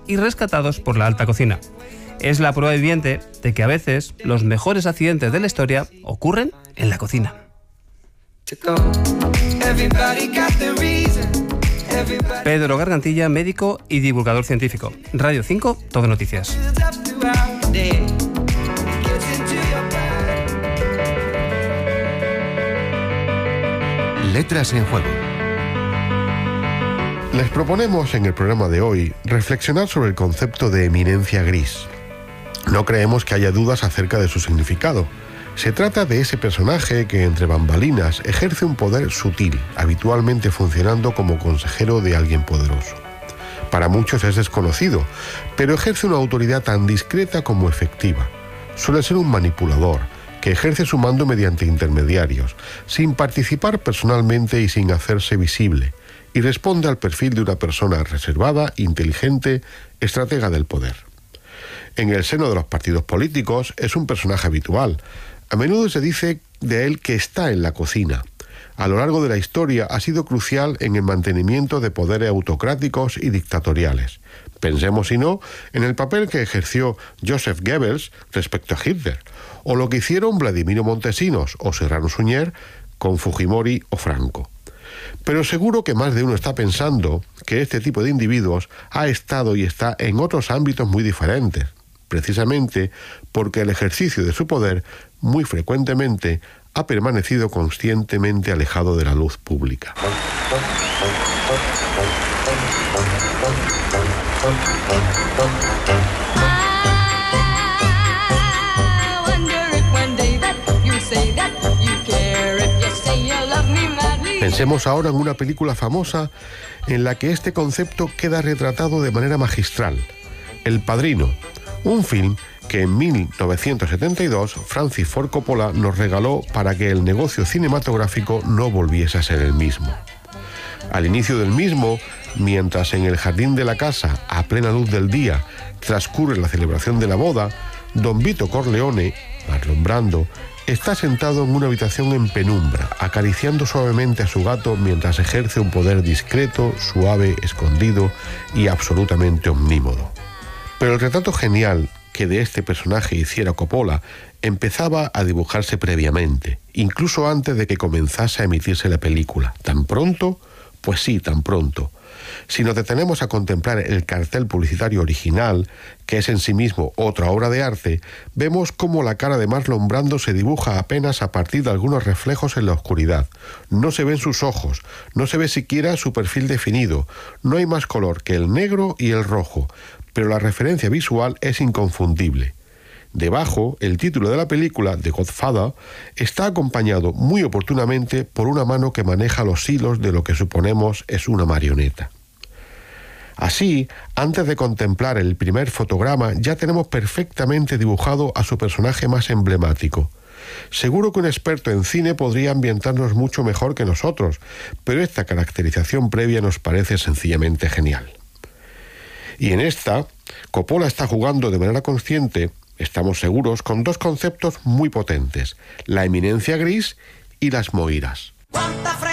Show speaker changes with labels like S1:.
S1: y rescatados por la alta cocina. Es la prueba viviente de que a veces los mejores accidentes de la historia ocurren en la cocina. Pedro Gargantilla, médico y divulgador científico. Radio 5, Todo Noticias.
S2: Letras en juego.
S3: Les proponemos en el programa de hoy reflexionar sobre el concepto de eminencia gris. No creemos que haya dudas acerca de su significado. Se trata de ese personaje que entre bambalinas ejerce un poder sutil, habitualmente funcionando como consejero de alguien poderoso. Para muchos es desconocido, pero ejerce una autoridad tan discreta como efectiva. Suele ser un manipulador, que ejerce su mando mediante intermediarios, sin participar personalmente y sin hacerse visible, y responde al perfil de una persona reservada, inteligente, estratega del poder. En el seno de los partidos políticos es un personaje habitual. A menudo se dice de él que está en la cocina. A lo largo de la historia ha sido crucial en el mantenimiento de poderes autocráticos y dictatoriales. Pensemos, si no, en el papel que ejerció Joseph Goebbels respecto a Hitler, o lo que hicieron Vladimiro Montesinos o Serrano Suñer con Fujimori o Franco. Pero seguro que más de uno está pensando que este tipo de individuos ha estado y está en otros ámbitos muy diferentes, precisamente porque el ejercicio de su poder muy frecuentemente ha permanecido conscientemente alejado de la luz pública. Pensemos ahora en una película famosa en la que este concepto queda retratado de manera magistral. El Padrino, un film que en 1972 Francis Ford Coppola nos regaló para que el negocio cinematográfico no volviese a ser el mismo. Al inicio del mismo, mientras en el jardín de la casa, a plena luz del día, transcurre la celebración de la boda, Don Vito Corleone, Marlon Brando, está sentado en una habitación en penumbra, acariciando suavemente a su gato mientras ejerce un poder discreto, suave, escondido y absolutamente omnímodo. Pero el retrato genial que de este personaje hiciera Coppola empezaba a dibujarse previamente, incluso antes de que comenzase a emitirse la película. ¿Tan pronto? Pues sí, tan pronto. Si nos detenemos a contemplar el cartel publicitario original, que es en sí mismo otra obra de arte, vemos cómo la cara de Marlon Brando se dibuja apenas a partir de algunos reflejos en la oscuridad. No se ven sus ojos, no se ve siquiera su perfil definido, no hay más color que el negro y el rojo, pero la referencia visual es inconfundible. Debajo, el título de la película, The Godfather, está acompañado muy oportunamente por una mano que maneja los hilos de lo que suponemos es una marioneta. Así, antes de contemplar el primer fotograma, ya tenemos perfectamente dibujado a su personaje más emblemático. Seguro que un experto en cine podría ambientarnos mucho mejor que nosotros, pero esta caracterización previa nos parece sencillamente genial. Y en esta, Coppola está jugando de manera consciente, estamos seguros, con dos conceptos muy potentes: la eminencia gris y las moiras.